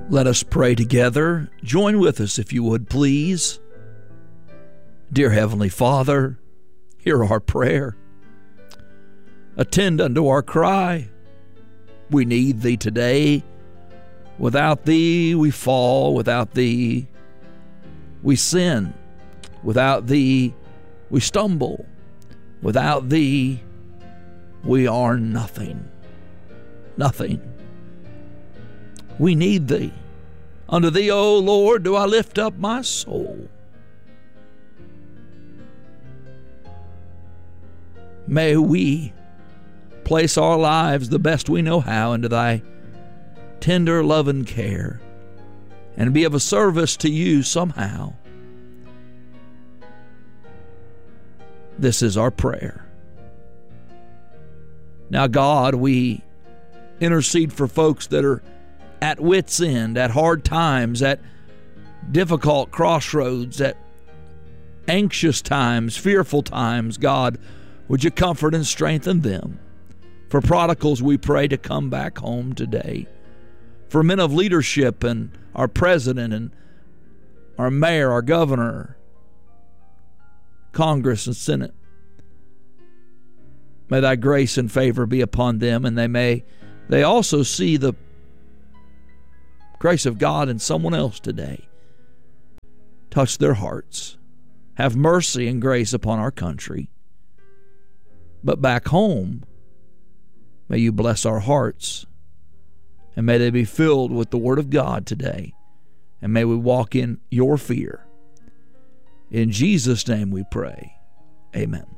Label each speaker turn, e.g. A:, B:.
A: Let us pray together. Join with us if you would, please. Dear Heavenly Father, hear our prayer. Attend unto our cry. We need Thee today. Without Thee we fall. Without Thee we sin. Without Thee we stumble. Without Thee we are nothing. Nothing. We need Thee. Unto Thee, O Lord, do I lift up my soul. May we place our lives the best we know how into Thy tender love and care, and be of a service to You somehow. This is our prayer. Now, God, we intercede for folks that are at wit's end, at hard times, at difficult crossroads, at anxious times, fearful times. God, would You comfort and strengthen them? For prodigals, we pray to come back home today. For men of leadership and our president and our mayor, our governor, Congress and Senate, may Thy grace and favor be upon them, and they also see the grace of God in someone else today. Touch their hearts. Have mercy and grace upon our country. But back home, may You bless our hearts, and may they be filled with the Word of God today, and may we walk in Your fear. In Jesus' name we pray. Amen.